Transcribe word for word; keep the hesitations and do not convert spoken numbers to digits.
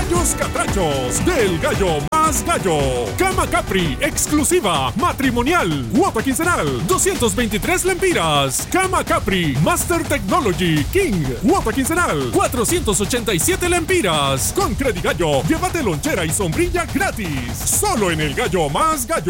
gallos catrachos del Gallo Más Gallo. Cama Capri, exclusiva, matrimonial, cuota quincenal, doscientos veintitrés lempiras. Cama Capri, Master Technology, King, cuota quincenal, cuatrocientos ochenta y siete lempiras. Con Credigallo, llévate lonchera y sombrilla gratis. Solo en el Gallo Más Gallo.